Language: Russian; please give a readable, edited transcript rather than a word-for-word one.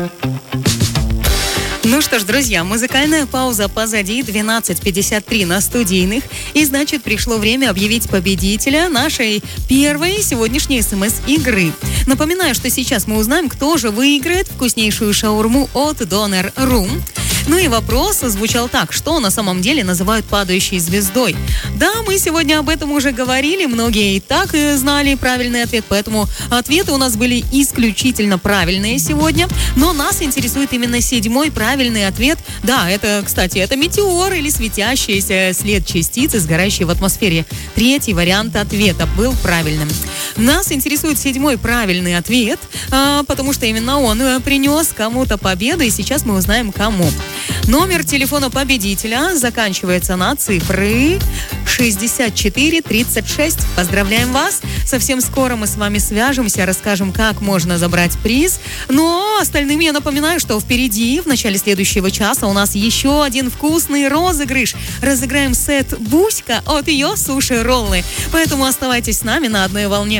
Ну что ж, друзья, музыкальная пауза позади, 12:53 на студийных. И значит, пришло время объявить победителя нашей первой сегодняшней СМС-игры. Напоминаю, что сейчас мы узнаем, кто же выиграет вкуснейшую шаурму от Doner Room. Ну и вопрос звучал так: что на самом деле называют падающей звездой? Да, мы сегодня об этом уже говорили, многие и так знали правильный ответ, поэтому ответы у нас были исключительно правильные сегодня. Но нас интересует именно 7-й правильный ответ. Да, это, кстати, это метеор или светящийся след частицы, сгорающей в атмосфере. 3-й вариант ответа был правильным. Нас интересует 7-й правильный ответ, потому что именно он принес кому-то победу, и сейчас мы узнаем, кому. Номер телефона победителя заканчивается на цифры 6436. Поздравляем вас! Совсем скоро мы с вами свяжемся, расскажем, как можно забрать приз. Но остальным я напоминаю, что впереди, в начале следующего часа, у нас еще один вкусный розыгрыш. Разыграем сет «Буська» от ее суши-роллы. Поэтому оставайтесь с нами на одной волне.